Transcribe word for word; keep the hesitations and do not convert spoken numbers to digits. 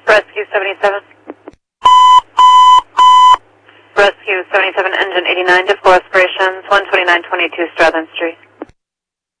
Rescue seventy-seven. Rescue seventy-seven, engine eighty-nine to full aspirations, one twenty-nine twenty-two Strathern Street.